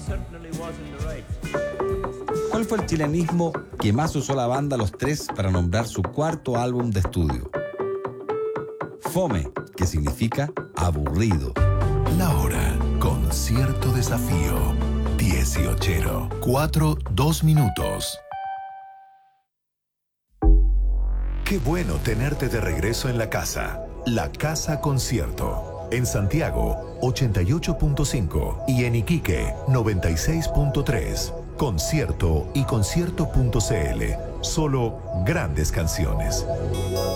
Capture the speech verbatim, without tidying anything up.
¿Cuál fue el chilenismo que más usó la banda Los Tres para nombrar su cuarto álbum de estudio? Fome, que significa aburrido. La hora con cierto desafío. dieciocho. cuatro, dos minutos. Qué bueno tenerte de regreso en la casa. La Casa Concierto. En Santiago, ochenta y ocho punto cinco y en Iquique, noventa y seis punto tres. Concierto y concierto punto c l. Solo grandes canciones.